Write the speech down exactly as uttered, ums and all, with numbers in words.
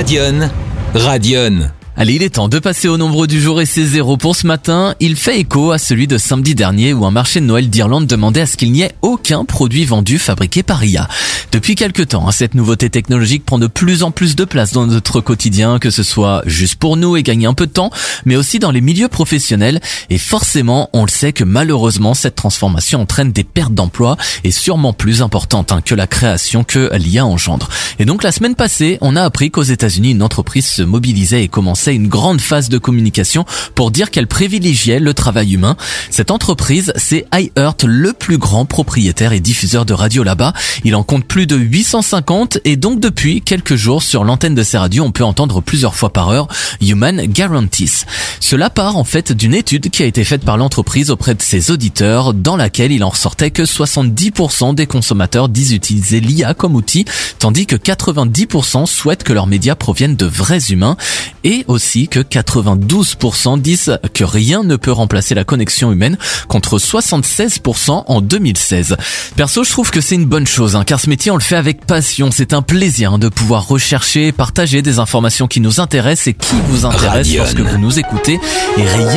Radion. Radion. Allez, il est temps de passer au nombre du jour et c'est zéro pour ce matin. Il fait écho à celui de samedi dernier où un marché de Noël d'Irlande demandait à ce qu'il n'y ait aucun produit vendu fabriqué par I A. Depuis quelque temps, cette nouveauté technologique prend de plus en plus de place dans notre quotidien, que ce soit juste pour nous et gagner un peu de temps, mais aussi dans les milieux professionnels. Et forcément, on le sait que malheureusement, cette transformation entraîne des pertes d'emplois et sûrement plus importantes hein, que la création que l'I A engendre. Et donc la semaine passée, on a appris qu'aux États-Unis, une entreprise se mobilisait et commençait une grande phase de communication pour dire qu'elle privilégiait le travail humain. Cette entreprise, c'est iHeart, le plus grand propriétaire et diffuseur de radio là-bas. Il en compte plus de huit cent cinquante et donc depuis quelques jours sur l'antenne de ces radios, on peut entendre plusieurs fois par heure Human Guarantees. Cela part en fait d'une étude qui a été faite par l'entreprise auprès de ses auditeurs dans laquelle il en ressortait que soixante-dix pour cent des consommateurs disent utiliser l'I A comme outil, tandis que quatre-vingt-dix pour cent souhaitent que leurs médias proviennent de vrais humains et aussi que quatre-vingt-douze pour cent disent que rien ne peut remplacer la connexion humaine contre soixante-seize pour cent en deux mille seize. Perso, je trouve que c'est une bonne chose hein, car ce métier on le fait avec passion. C'est un plaisir hein, de pouvoir rechercher, partager des informations qui nous intéressent et qui vous intéressent Radion. lorsque vous nous écoutez et rien